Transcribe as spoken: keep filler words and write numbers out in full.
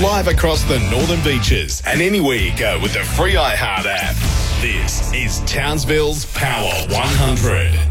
live across the Northern Beaches and anywhere you go with the free iHeart app. This is Townsville's Power one hundred.